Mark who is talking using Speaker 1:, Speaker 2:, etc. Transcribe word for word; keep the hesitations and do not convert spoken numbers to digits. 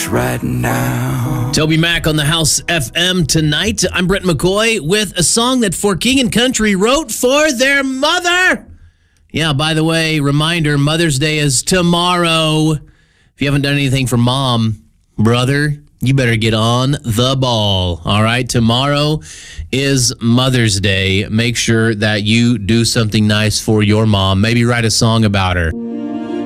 Speaker 1: much right now.
Speaker 2: Toby Mac on the House F M tonight. I'm Brent McCoy with a song that For King and Country wrote for their mother. Yeah, by the way, reminder, Mother's Day is tomorrow. If you haven't done anything for mom, brother, you better get on the ball. All right, tomorrow is Mother's Day. Make sure that you do something nice for your mom. Maybe write a song about her.